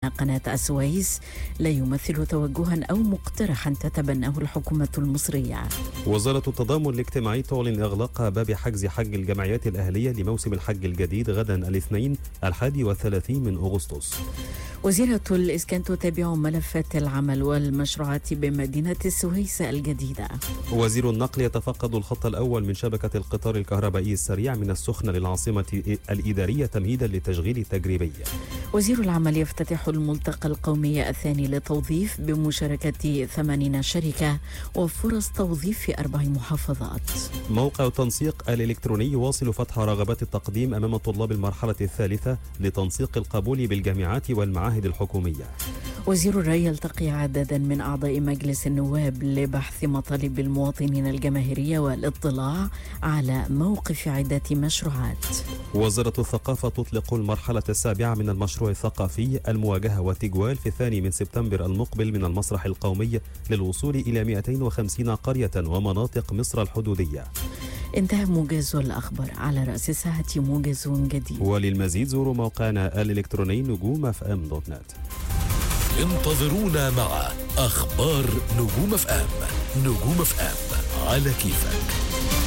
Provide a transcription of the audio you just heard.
قناة السويس لا يمثل توجها أو مقترحا تتبناه الحكومة المصرية. وزارة التضامن الاجتماعي تعلن إغلاق باب حجز حج الجمعيات الأهلية لموسم الحج الجديد غدا الاثنين 31 من أغسطس. وزيرة الإسكان تتابع ملفات العمل والمشروعات بمدينة السويس الجديدة. وزير النقل يتفقد الخط الأول من شبكة القطار الكهربائي السريع من السخنة للعاصمة الإدارية تمهيدا للتشغيل التجريبي. وزير العمل يفتتح الملتقى القومي الثاني للتوظيف بمشاركة 80 شركة وفرص توظيف في 4 محافظات. موقع التنسيق الإلكتروني يواصل فتح رغبات التقديم أمام طلاب المرحلة الثالثة لتنسيق القبول بالجامعات والمعاهد الحكومية. وزير الري يلتقي عددا من أعضاء مجلس النواب لبحث مطالب المواطنين الجماهيرية والاطلاع على موقف عدة مشروعات. وزارة الثقافة تطلق المرحلة السابعة من المشروع الثقافي المواجهة والتجوال في 2 سبتمبر المقبل من المسرح القومي للوصول إلى 250 قرية ومناطق مصر الحدودية. انتهى موجز الأخبار، على رأس الساعة موجز جديد. وللمزيد زوروا موقعنا الإلكتروني نجوم.fm.net. انتظرونا مع أخبار نجوم FM. نجوم FM على كيفك.